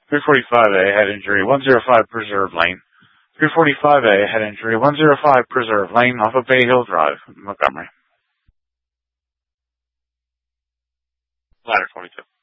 345A, head injury, 105 Preserve Lane. 345A, head injury, 105 Preserve Lane off of Bay Hill Drive, Montgomery. Ladder 22.